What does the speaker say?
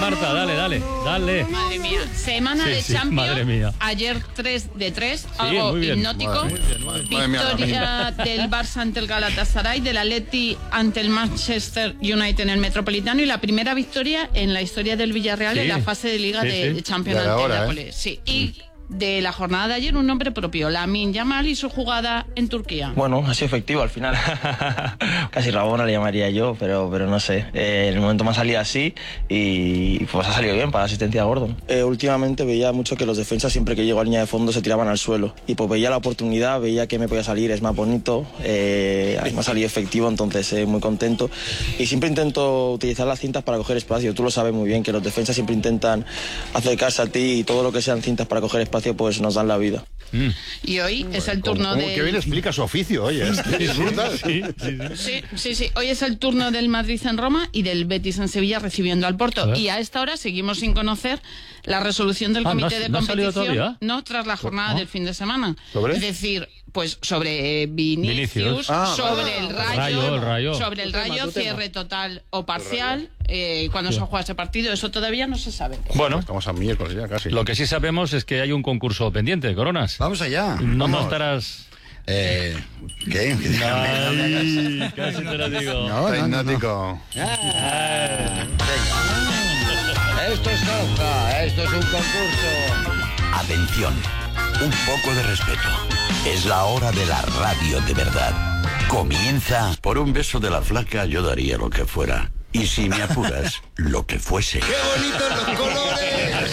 Marta, dale. Madre mía, semana de Champions. Madre mía. Ayer 3 de 3, algo muy bien. hipnótico. Madre mía, Victoria del Barça ante el Galatasaray, del Atleti ante el Manchester United en el Metropolitano y la primera victoria en la historia del Villarreal en la fase de Liga de Champions Ya de ante el ahora, Nápoles. Sí, y de la jornada de ayer un nombre propio, Lamine Yamal y su jugada en Turquía. Bueno, ha sido efectivo al final. Casi Rabona le llamaría yo, pero no sé. En el momento me ha salido así y pues ha salido bien para la asistencia a Gordon. Últimamente veía mucho que los defensas siempre que llego a línea de fondo se tiraban al suelo. Y pues veía la oportunidad, veía que me podía salir, es más bonito. Me ha salido efectivo, entonces muy contento. Y siempre intento utilizar las cintas para coger espacio. Tú lo sabes muy bien, que los defensas siempre intentan acercarse a ti y todo lo que sean cintas para coger espacio pues nos dan la vida. Y hoy es el turno de... Qué bien explica su oficio, oye. Es brutal. Sí. Hoy es el turno del Madrid en Roma y del Betis en Sevilla recibiendo al Porto. Y a esta hora seguimos sin conocer la resolución del comité de ¿no ha salido competición. todavía? No, tras la jornada del fin de semana. ¿Sobre? Es decir, pues sobre Vinicius, sobre el Rayo, sobre el Rayo, cierre total o parcial, cuando se juega ese partido, eso todavía no se sabe. Bueno, Estamos a miércoles ya casi. lo que sí sabemos es que hay un concurso pendiente, Coronas. Vamos allá. No estarás... ¿Qué? Ay, casi te lo digo. No. Hipnótico. Esto es Jauja, esto es un concurso. Atención, un poco de respeto. Es la hora de la radio de verdad. Comienza. Por un beso de la flaca yo daría lo que fuera. Y si me apuras, lo que fuese. ¡Qué bonitos los colores!